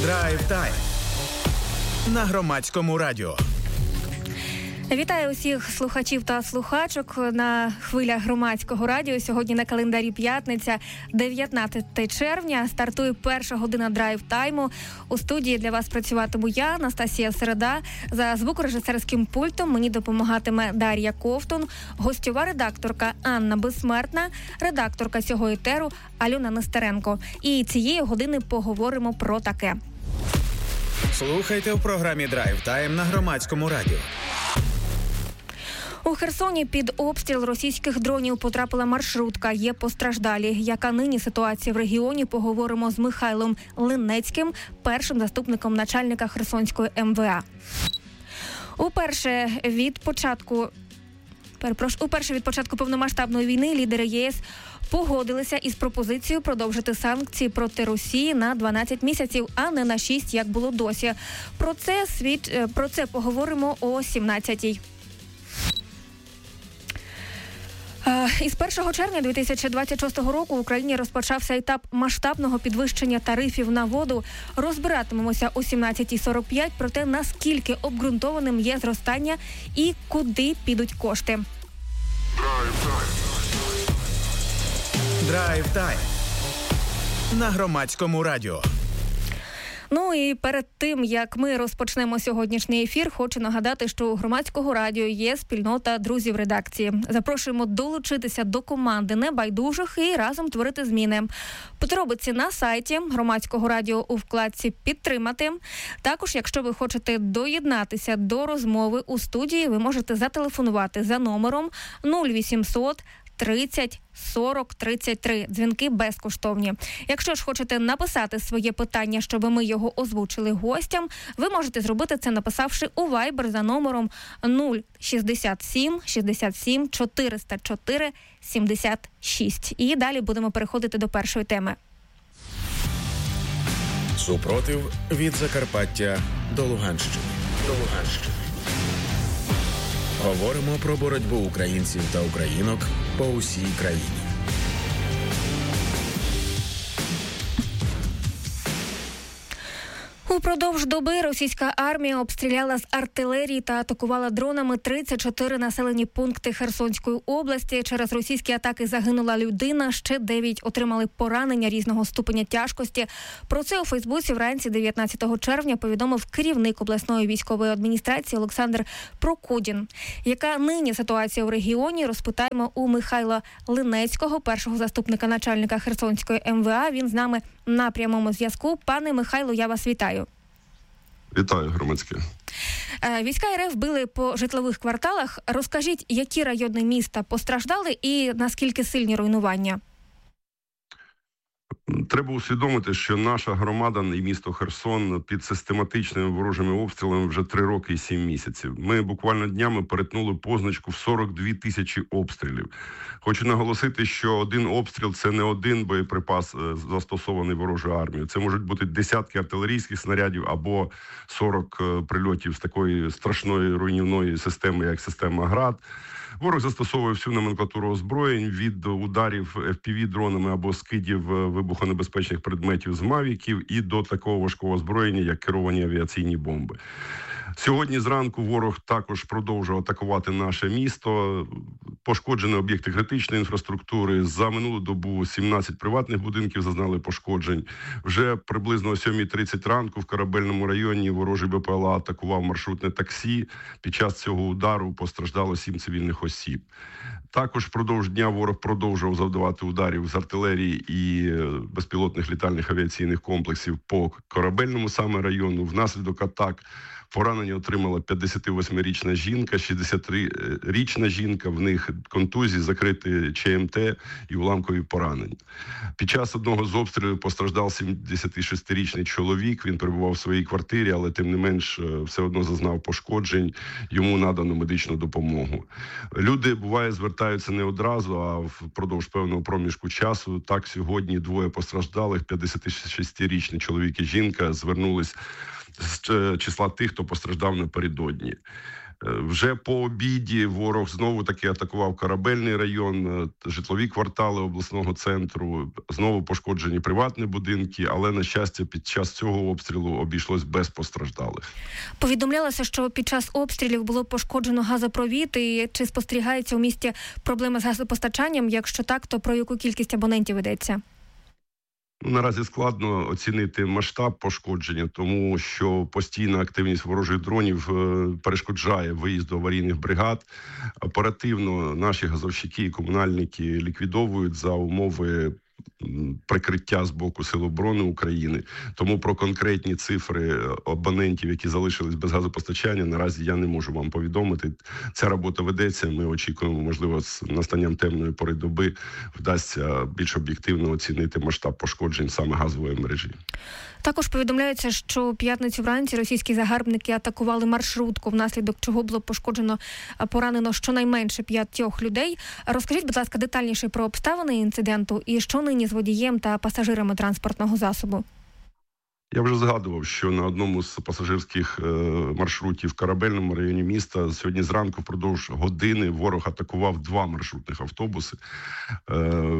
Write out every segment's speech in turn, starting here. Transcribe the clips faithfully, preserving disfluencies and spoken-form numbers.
Драйв-тайм на Громадському радіо. Вітаю усіх слухачів та слухачок на хвилях Громадського радіо. Сьогодні на календарі п'ятниця, дев'ятнадцяте червня. Стартує перша година драйв-тайму. У студії для вас працюватиму я, Анастасія Середа. За звукорежисерським пультом мені допомагатиме Дар'я Ковтун, гостьова редакторка Анна Безсмертна, редакторка цього етеру Альона Нестеренко. І цієї години поговоримо про таке. Слухайте в програмі Драйв-тайм на Громадському радіо. У Херсоні під обстріл російських дронів потрапила маршрутка. Є постраждалі. Яка нині ситуація в регіоні, поговоримо з Михайлом Линецьким, першим заступником начальника Херсонської ем ве а. Уперше від початку... Перепрошую, уперше від початку повномасштабної війни лідери ЄС погодилися із пропозицією продовжити санкції проти Росії на дванадцять місяців, а не на шість, як було досі. Про це, світ... Про це поговоримо о сімнадцятій. Із першого червня дві тисячі двадцять шостого року в Україні розпочався етап масштабного підвищення тарифів на воду. Розбиратимемося о сімнадцятій сорок п'ять про те, наскільки обґрунтованим є зростання і куди підуть кошти. Драйв-тайм на Громадському радіо. Ну і перед тим, як ми розпочнемо сьогоднішній ефір, хочу нагадати, що у Громадського радіо є спільнота друзів редакції. Запрошуємо долучитися до команди небайдужих і разом творити зміни. Подробиці на сайті Громадського радіо у вкладці «Підтримати». Також, якщо ви хочете доєднатися до розмови у студії, ви можете зателефонувати за номером нуль вісімсот тридцять сорок тридцять три. Дзвінки безкоштовні. Якщо ж хочете написати своє питання, щоб ми його озвучили гостям, ви можете зробити це, написавши у Viber за номером нуль шістдесят сім шістдесят сім чотириста чотири сімдесят шість. І далі будемо переходити до першої теми. Супротив від Закарпаття до Луганщини. До Луганщини. Говоримо про боротьбу українців та українок по усій країні. Упродовж доби російська армія обстріляла з артилерії та атакувала дронами тридцять чотири населені пункти Херсонської області. Через російські атаки загинула людина, ще дев'ять отримали поранення різного ступеня тяжкості. Про це у Фейсбуці вранці дев'ятнадцятого червня повідомив керівник обласної військової адміністрації Олександр Прокудін. Яка нині ситуація у регіоні, розпитаємо у Михайла Линецького, першого заступника начальника Херсонської ем ве а. Він з нами на прямому зв'язку. Пане Михайло, я вас вітаю. Вітаю, громадське. Війська РФ били по житлових кварталах. Розкажіть, які райони міста постраждали і наскільки сильні руйнування? Треба усвідомити, що наша громада і місто Херсон під систематичними ворожими обстрілами вже три роки і сім місяців. Ми буквально днями перетнули позначку в сорок дві тисячі обстрілів. Хочу наголосити, що один обстріл – це не один боєприпас, застосований ворожою армією. Це можуть бути десятки артилерійських снарядів або сорок прильотів з такої страшної руйнівної системи, як система ГРАД. Ворог застосовує всю номенклатуру озброєнь від ударів еф пі ві-дронами або скидів вибухонебезпечних предметів з мавіків і до такого важкого озброєння, як керовані авіаційні бомби. Сьогодні зранку ворог також продовжував атакувати наше місто. Пошкоджені об'єкти критичної інфраструктури. За минулу добу сімнадцять приватних будинків зазнали пошкоджень. Вже приблизно о сьомій тридцять ранку в Корабельному районі ворожий бе пе ел а атакував маршрутне таксі. Під час цього удару постраждало сім цивільних осіб. Також впродовж дня ворог продовжував завдавати ударів з артилерії і безпілотних літальних авіаційних комплексів по Корабельному саме району. Внаслідок атак поранення отримала п'ятдесятивосьмирічна жінка, шістдесятирічна жінка, в них контузії, закриті че ем те і уламкові поранення. Під час одного з обстрілів постраждав сімдесятишестирічний чоловік, він перебував в своїй квартирі, але тим не менш все одно зазнав пошкоджень, йому надано медичну допомогу. Люди, буває, звертаються не одразу, а впродовж певного проміжку часу. Так, сьогодні двоє постраждалих, п'ятдесятишестирічний чоловік і жінка, звернулись з числа тих, хто постраждав напередодні. Вже по обіді ворог знову-таки атакував Корабельний район, житлові квартали обласного центру, знову пошкоджені приватні будинки, але, на щастя, під час цього обстрілу обійшлось без постраждалих. Повідомлялося, що під час обстрілів було пошкоджено газопровід, і чи спостерігається у місті проблеми з газопостачанням? Якщо так, то про яку кількість абонентів йдеться? Ну, наразі складно оцінити масштаб пошкодження, тому що постійна активність ворожих дронів е, перешкоджає виїзду аварійних бригад. Оперативно наші газовщики і комунальники ліквідовують за умови прикриття з боку Сил оборони України. Тому про конкретні цифри абонентів, які залишились без газопостачання, наразі я не можу вам повідомити. Ця робота ведеться. Ми очікуємо, можливо, з настанням темної пори доби вдасться більш об'єктивно оцінити масштаб пошкоджень саме газової мережі. Також повідомляється, що у п'ятницю вранці російські загарбники атакували маршрутку, внаслідок чого було пошкоджено, поранено щонайменше п'ятьох людей. Розкажіть, будь ласка, детальніше про обставини інциденту і що нині з водієм та пасажирами транспортного засобу. Я вже згадував, що на одному з пасажирських е, маршрутів в Корабельному районі міста сьогодні зранку впродовж години ворог атакував два маршрутних автобуси. Е,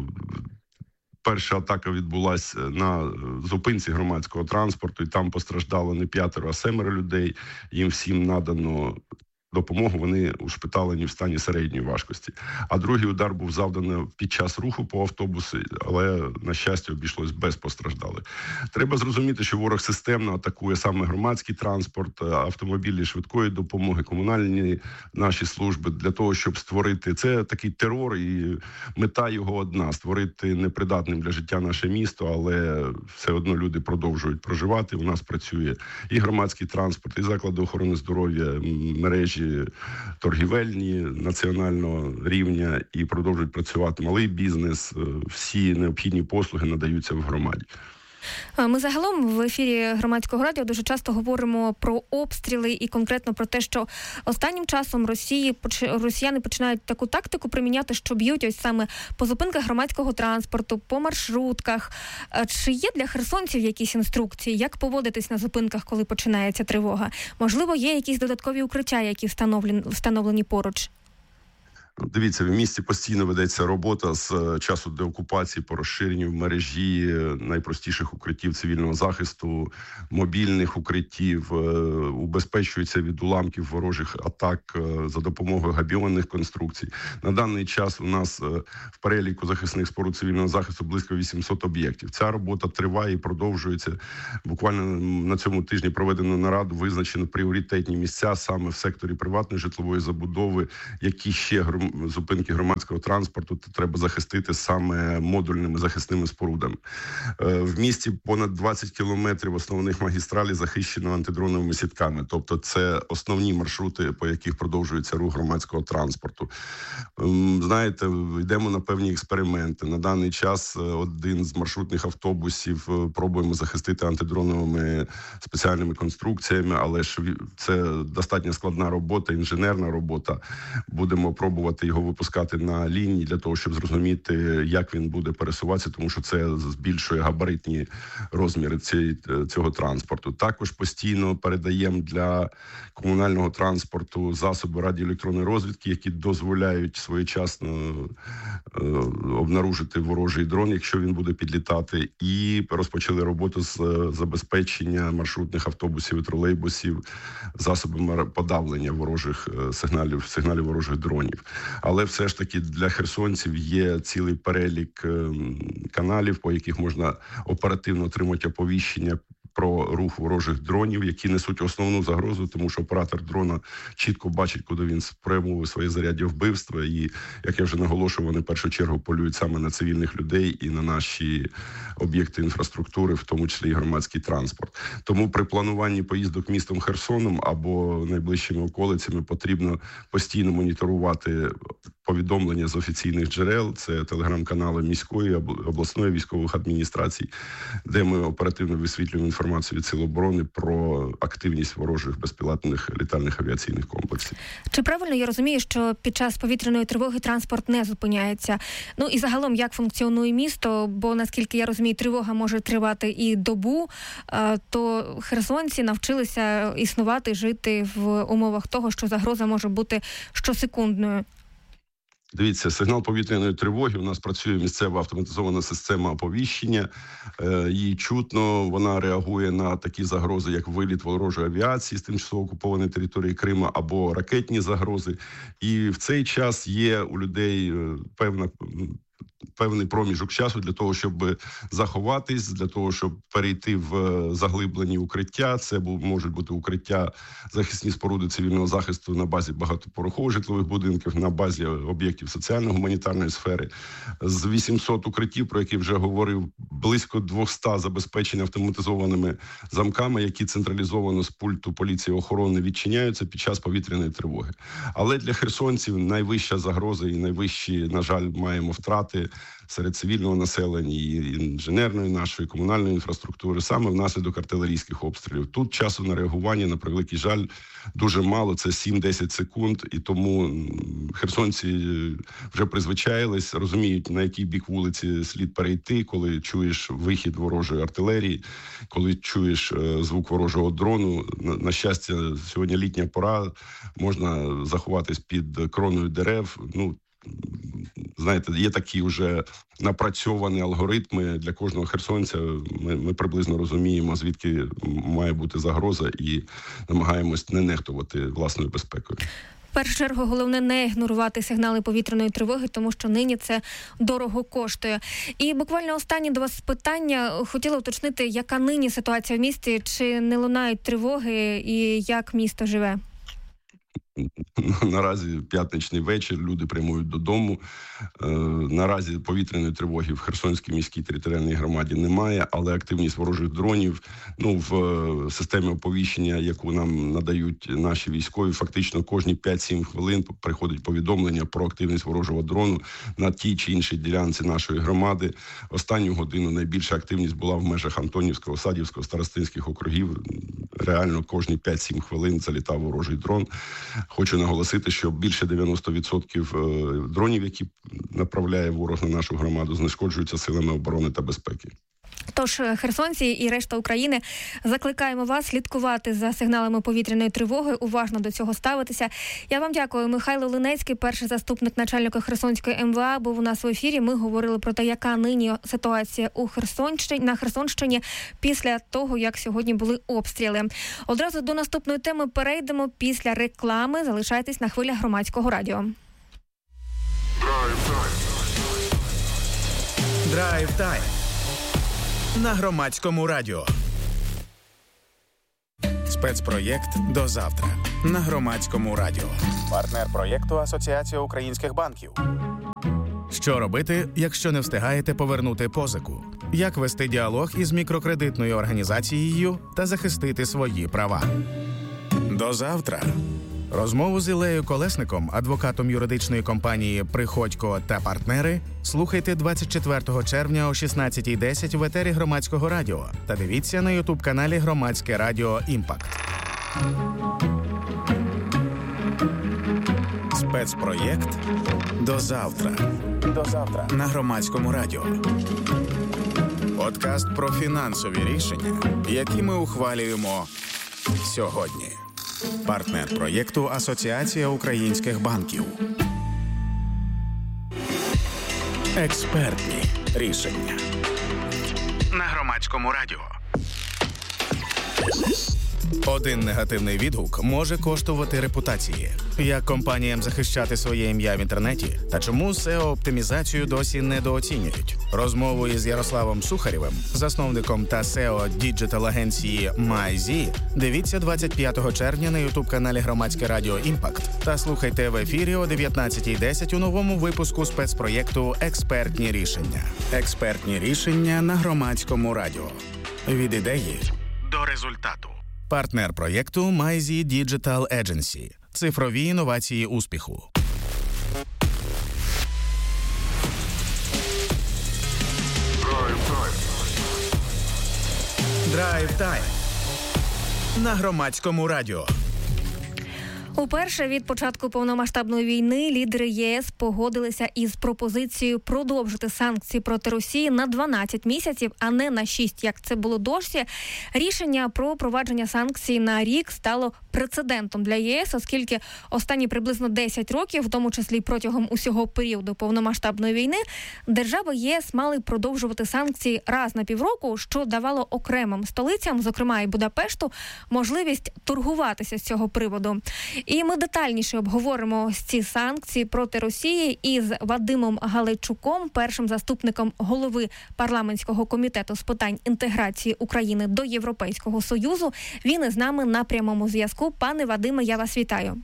Перша атака відбулася на зупинці громадського транспорту, і там постраждало не п'ятеро, а семеро людей. Їм всім надано допомогу, вони ушпиталені в стані середньої важкості. А другий удар був завданий під час руху по автобусу, але, на щастя, обійшлось без постраждалих. Треба зрозуміти, що ворог системно атакує саме громадський транспорт, автомобілі швидкої допомоги, комунальні наші служби, для того, щоб створити... Це такий терор, і мета його одна – створити непридатним для життя наше місто, але все одно люди продовжують проживати. У нас працює і громадський транспорт, і заклади охорони здоров'я, мережі торгівельні національного рівня, і продовжують працювати малий бізнес. Всі необхідні послуги надаються в громаді. Ми загалом в ефірі Громадського радіо дуже часто говоримо про обстріли і конкретно про те, що останнім часом Росії, росіяни починають таку тактику приміняти, що б'ють ось саме по зупинках громадського транспорту, по маршрутках. Чи є для херсонців якісь інструкції, як поводитись на зупинках, коли починається тривога? Можливо, є якісь додаткові укриття, які встановлені, встановлені поруч? Дивіться, в місті постійно ведеться робота з часу деокупації по розширенню мережі найпростіших укриттів цивільного захисту, мобільних укриттів, убезпечується від уламків ворожих атак за допомогою габіонних конструкцій. На даний час у нас в переліку захисних споруд цивільного захисту близько вісімсот об'єктів. Ця робота триває і продовжується. Буквально на цьому тижні проведено нараду, визначено пріоритетні місця саме в секторі приватної житлової забудови, які ще громадяни зупинки громадського транспорту треба захистити саме модульними захисними спорудами. В місті понад двадцять кілометрів основних магістралей захищено антидроновими сітками. Тобто це основні маршрути, по яких продовжується рух громадського транспорту. Знаєте, йдемо на певні експерименти. На даний час один з маршрутних автобусів пробуємо захистити антидроновими спеціальними конструкціями, але ж це достатньо складна робота, інженерна робота. Будемо пробувати його випускати на лінії для того, щоб зрозуміти, як він буде пересуватися, тому що це збільшує габаритні розміри цього транспорту. Також постійно передаємо для комунального транспорту засоби радіоелектронної розвідки, які дозволяють своєчасно е, обнаружити ворожий дрон, якщо він буде підлітати, і розпочали роботу з забезпечення маршрутних автобусів і тролейбусів засобами подавлення ворожих сигналів, сигналів ворожих дронів. Але все ж таки для херсонців є цілий перелік каналів, по яких можна оперативно отримати оповіщення про рух ворожих дронів, які несуть основну загрозу, тому що оператор дрона чітко бачить, куди він спрямовує своє заряддя вбивства. І, як я вже наголошував, вони в першу чергу полюють саме на цивільних людей і на наші об'єкти інфраструктури, в тому числі і громадський транспорт. Тому при плануванні поїздок містом Херсоном або найближчими околицями потрібно постійно моніторувати повідомлення з офіційних джерел, це телеграм-канали міської, обласної військових адміністрацій, де ми оперативно висвітлюємо інформацію від Сил оборони про активність ворожих безпілотних літальних авіаційних комплексів. Чи правильно я розумію, що під час повітряної тривоги транспорт не зупиняється? Ну і загалом, як функціонує місто? Бо, наскільки я розумію, тривога може тривати і добу, то херсонці навчилися існувати, жити в умовах того, що загроза може бути щосекундною. Дивіться, сигнал повітряної тривоги. У нас працює місцева автоматизована система оповіщення. Її чутно, вона реагує на такі загрози, як виліт ворожої авіації з тимчасово окупованої території Криму або ракетні загрози. І в цей час є у людей певна... певний проміжок часу для того, щоб заховатись, для того, щоб перейти в заглиблені укриття. Це можуть бути укриття, захисні споруди цивільного захисту на базі багатоповерхових житлових будинків, на базі об'єктів соціально-гуманітарної сфери. З вісімсот укриттів, про які вже говорив, близько двісті забезпечені автоматизованими замками, які централізовано з пульту поліції охорони відчиняються під час повітряної тривоги. Але для херсонців найвища загроза і найвищі, на жаль, маємо втрати серед цивільного населення і інженерної нашої, комунальної інфраструктури, саме внаслідок артилерійських обстрілів. Тут часу на реагування, на превеликий жаль, дуже мало, це сім-десять секунд, і тому херсонці вже призвичаїлись, розуміють, на який бік вулиці слід перейти, коли чуєш вихід ворожої артилерії, коли чуєш звук ворожого дрону. На, на щастя, сьогодні літня пора, можна заховатись під кроною дерев. Ну, знаєте, є такі вже напрацьовані алгоритми для кожного херсонця. Ми, ми приблизно розуміємо, звідки має бути загроза, і намагаємось не нехтувати власною безпекою. В першу чергу, головне не ігнорувати сигнали повітряної тривоги, тому що нині це дорого коштує. І буквально останні до вас питання. Хотіла уточнити, яка нині ситуація в місті, чи не лунають тривоги і як місто живе? Наразі п'ятничний вечір, люди прямують додому. Е, наразі повітряної тривоги в Херсонській міській територіальній громаді немає, але активність ворожих дронів, ну, в е, системі оповіщення, яку нам надають наші військові, фактично кожні п'ять-сім хвилин приходить повідомлення про активність ворожого дрону на тій чи іншій ділянці нашої громади. Останню годину найбільша активність була в межах Антонівського, Садівського, Старостинських округів. Реально кожні п'ять-сім хвилин залітав ворожий дрон. Хочу наголосити, що більше дев'яносто відсотків дронів, які направляє ворог на нашу громаду, знешкоджуються силами оборони та безпеки. Тож, херсонці і решта України, закликаємо вас слідкувати за сигналами повітряної тривоги, уважно до цього ставитися. Я вам дякую. Михайло Линецький, перший заступник начальника Херсонської ем ве а, був у нас в ефірі. Ми говорили про те, яка нині ситуація у Херсонщині, на Херсонщині після того, як сьогодні були обстріли. Одразу до наступної теми перейдемо після реклами. Залишайтесь на хвилях Громадського радіо. Драйв тайм на Громадському радіо. Спецпроєкт «До завтра» на Громадському радіо. Партнер проєкту «Асоціація українських банків». Що робити, якщо не встигаєте повернути позику? Як вести діалог із мікрокредитною організацією та захистити свої права? До завтра. Розмову з Іллею Колесником, адвокатом юридичної компанії «Приходько та партнери», слухайте двадцять четвертого червня о шістнадцятій десять в етері Громадського радіо та дивіться на ютуб-каналі Громадське радіо «Імпакт». Спецпроєкт «До завтра». До завтра на Громадському радіо. Подкаст про фінансові рішення, які ми ухвалюємо сьогодні. Партнер проєкту «Асоціація українських банків». Експертні рішення на Громадському радіо. Один негативний відгук може коштувати репутації. Як компаніям захищати своє ім'я в інтернеті? Та чому сео-оптимізацію досі недооцінюють? Розмову із Ярославом Сухарєвим, засновником та сео діджитал-агенції MyZ, дивіться двадцять п'ятого червня на ютуб-каналі Громадське радіо «Імпакт» та слухайте в ефірі о дев'ятнадцятій десять у новому випуску спецпроєкту «Експертні рішення». Експертні рішення на Громадському радіо. Від ідеї до результату. Партнер проєкту MyZ Digital Agency. Цифрові інновації успіху. Драйв Тайм на Громадському радіо. Уперше від початку повномасштабної війни лідери ЄС погодилися із пропозицією продовжити санкції проти Росії на дванадцять місяців, а не на шість, як це було досі. Рішення про провадження санкцій на рік стало прецедентом для ЄС, оскільки останні приблизно десять років, в тому числі протягом усього періоду повномасштабної війни, держави ЄС мали продовжувати санкції раз на півроку, що давало окремим столицям, зокрема і Будапешту, можливість торгуватися з цього приводу. І ми детальніше обговоримо ці санкції проти Росії із Вадимом Галайчуком, першим заступником голови парламентського комітету з питань інтеграції України до Європейського Союзу. Він із нами на прямому зв'язку. Пане Вадиме, я вас вітаю.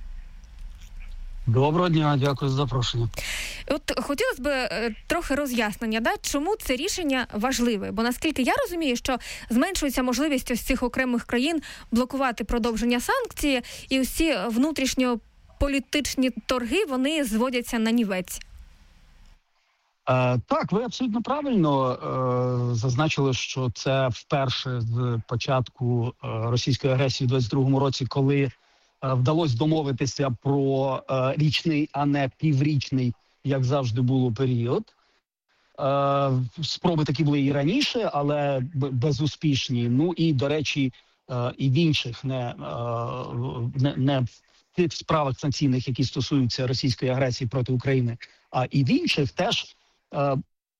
Доброго дня, дякую за запрошення. От хотілося б е, трохи роз'яснення, да, чому це рішення важливе? Бо наскільки я розумію, що зменшується можливість ось цих окремих країн блокувати продовження санкцій, і усі внутрішньополітичні торги, вони зводяться на нівець. Е, так, ви абсолютно правильно е, зазначили, що це вперше з початку е, російської агресії у двадцять другому році, коли вдалося домовитися про е, річний, а не піврічний, як завжди було, період. Е, спроби такі були і раніше, але безуспішні. Ну і, до речі, е, і в інших, не, е, не, не в тих справах санкційних, які стосуються російської агресії проти України, а і в інших теж е,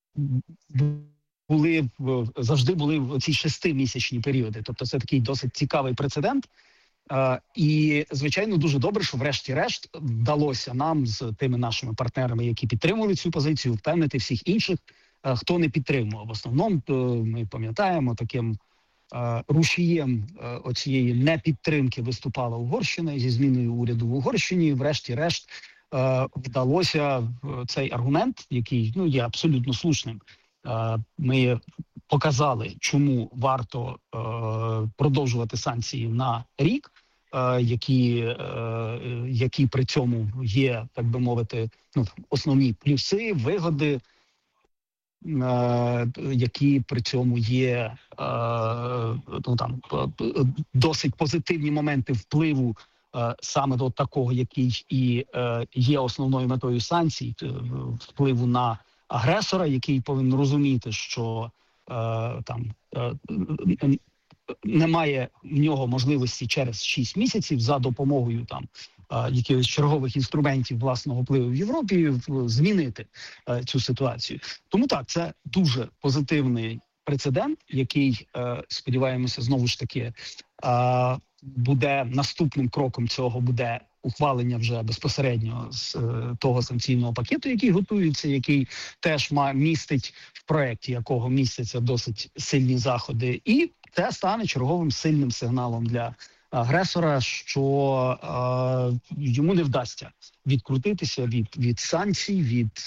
були, завжди були ці шестимісячні періоди. Тобто це такий досить цікавий прецедент. Uh, і, звичайно, дуже добре, що врешті-решт вдалося нам з тими нашими партнерами, які підтримували цю позицію, впевнити всіх інших, uh, хто не підтримував. В основному, то ми пам'ятаємо, таким uh, рушієм uh, оцієї непідтримки виступала Угорщина, і зі зміною уряду в Угорщині, врешті-решт, uh, вдалося цей аргумент, який ну, є абсолютно слушним. Uh, ми показали, чому варто uh, продовжувати санкції на рік, Які, які при цьому є, так би мовити, ну, основні плюси, вигоди, які при цьому є ну, там, досить позитивні моменти впливу саме до такого, який і є основною метою санкцій, впливу на агресора, який повинен розуміти, що там немає в нього можливості через шість місяців за допомогою там якихось чергових інструментів власного впливу в Європі змінити а, цю ситуацію. Тому так, це дуже позитивний прецедент, який, а, сподіваємося, знову ж таки а, буде наступним кроком цього буде ухвалення вже безпосередньо з е, того санкційного пакету, який готується, який теж має містить в проєкті, якого містяться досить сильні заходи, і це стане черговим сильним сигналом для агресора, що е, йому не вдасться відкрутитися від, від санкцій, від